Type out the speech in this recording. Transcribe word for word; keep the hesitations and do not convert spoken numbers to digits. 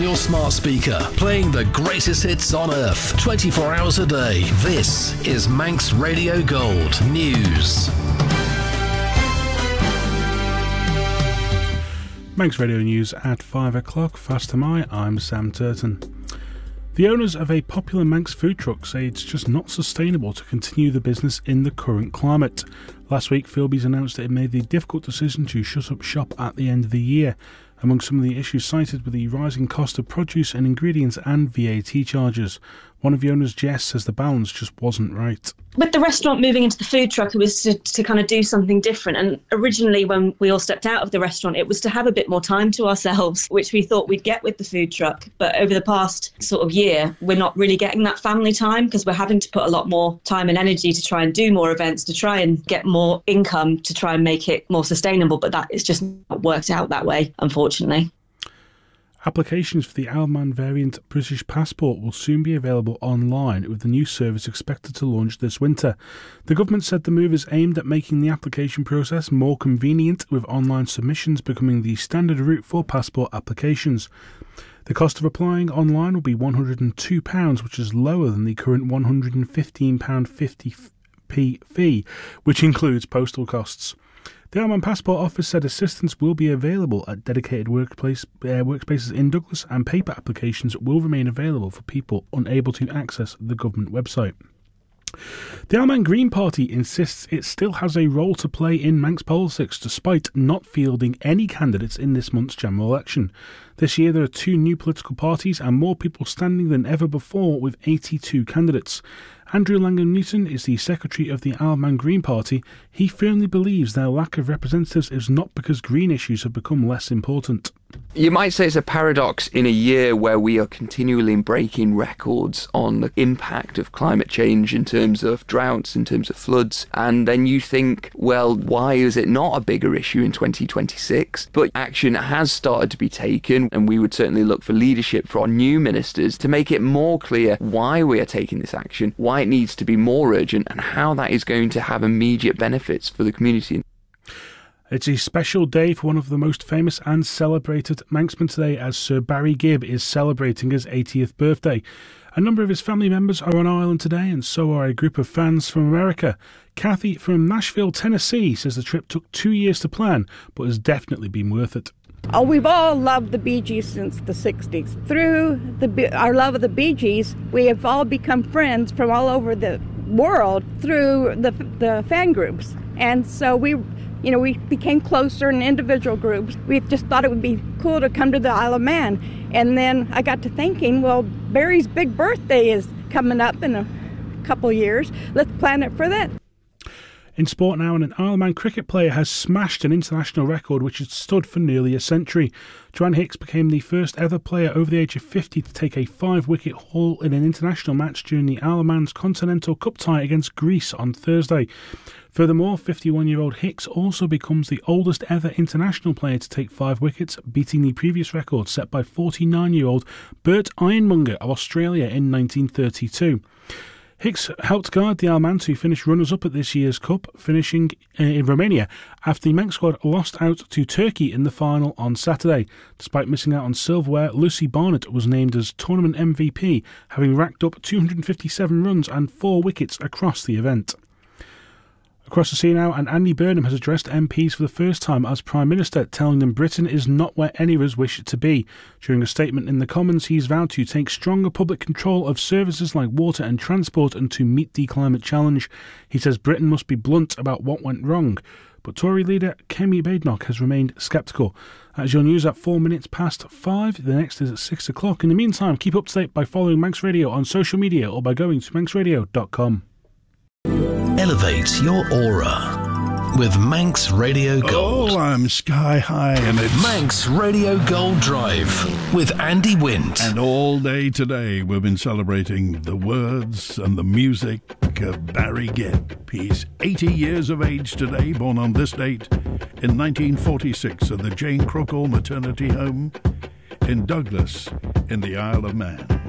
your smart speaker, playing the greatest hits on earth, twenty-four hours a day. This is Manx Radio Gold News. Manx Radio News at five o'clock. Fast am I, I'm Sam Turton. The owners of a popular Manx food truck say it's just not sustainable to continue the business in the current climate. Last week, Philby's announced that it made the difficult decision to shut up shop at the end of the year. Among some of the issues cited were the rising cost of produce and ingredients and V A T charges. One of the owners, Jess, says the balance just wasn't right. With the restaurant moving into the food truck, it was to, to kind of do something different. And originally, when we all stepped out of the restaurant, it was to have a bit more time to ourselves, which we thought we'd get with the food truck. But over the past sort of year, we're not really getting that family time because we're having to put a lot more time and energy to try and do more events, to try and get more income, to try and make it more sustainable. But that is just not worked out that way, unfortunately. Applications for the Isle of Man variant British passport will soon be available online, with the new service expected to launch this winter. The government said the move is aimed at making the application process more convenient, with online submissions becoming the standard route for passport applications. The cost of applying online will be one hundred and two pounds, which is lower than the current one hundred and fifteen pounds fifty fee, which includes postal costs. The Isle of Man Passport Office said assistance will be available at dedicated workplace uh, workspaces in Douglas, and paper applications will remain available for people unable to access the government website. The Isle of Man Green Party insists it still has a role to play in Manx politics, despite not fielding any candidates in this month's general election. This year there are two new political parties and more people standing than ever before, with eighty-two candidates. Andrew Langham-Newton is the secretary of the Isle of Man Green Party. He firmly believes their lack of representatives is not because green issues have become less important. You might say it's a paradox in a year where we are continually breaking records on the impact of climate change in terms of droughts, in terms of floods, and then you think, well, why is it not a bigger issue in twenty twenty-six? But action has started to be taken, and we would certainly look for leadership for our new ministers to make it more clear why we are taking this action, why it needs to be more urgent, and how that is going to have immediate benefits for the community. It's a special day for one of the most famous and celebrated Manxmen today, as Sir Barry Gibb is celebrating his eightieth birthday. A number of his family members are on Ireland today, and so are a group of fans from America. Kathy from Nashville, Tennessee, says the trip took two years to plan, but has definitely been worth it. Oh, we've all loved the Bee Gees since the sixties. Through the, our love of the Bee Gees, we have all become friends from all over the world through the the fan groups. And so we, you know, we became closer in individual groups. We just thought it would be cool to come to the Isle of Man. And then I got to thinking, well, Barry's big birthday is coming up in a couple years. Let's plan it for that. In sport now, an Isle of Man cricket player has smashed an international record which had stood for nearly a century. Joanne Hicks became the first ever player over the age of fifty to take a five-wicket haul in an international match during the Isle of Man's Continental Cup tie against Greece on Thursday. Furthermore, fifty-one-year-old Hicks also becomes the oldest ever international player to take five wickets, beating the previous record set by forty-nine-year-old Bert Ironmonger of Australia in nineteen thirty-two. Hicks helped guide the Isle of Man to finish runners-up at this year's Cup, finishing in Romania after the Manx squad lost out to Turkey in the final on Saturday. Despite missing out on silverware, Lucy Barnett was named as tournament M V P, having racked up two hundred fifty-seven runs and four wickets across the event. Across the sea now, and Andy Burnham has addressed M Ps for the first time as Prime Minister, telling them Britain is not where any of us wish it to be. During a statement in the Commons, he's vowed to take stronger public control of services like water and transport and to meet the climate challenge. He says Britain must be blunt about what went wrong. But Tory leader Kemi Badenoch has remained sceptical. That's your news at four minutes past five. The next is at six o'clock. In the meantime, keep up to date by following Manx Radio on social media or by going to manx radio dot com. Elevate your aura with Manx Radio Gold. Oh, I'm sky high, and it's Manx Radio Gold Drive with Andy Wint. And all day today we've been celebrating the words and the music of Barry Gibb. He's eighty years of age today, born on this date in nineteen forty-six at the Jane Crookall Maternity Home in Douglas in the Isle of Man.